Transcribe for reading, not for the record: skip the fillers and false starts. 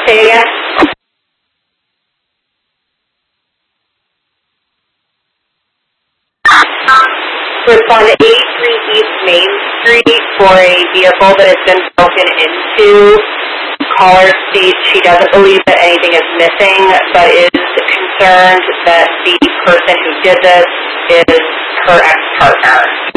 Say again? Respond to 83 East Main Street for a vehicle that has been broken into. Caller states she doesn't believe that anything is missing, but is concerned that the person who did this is her ex-partner.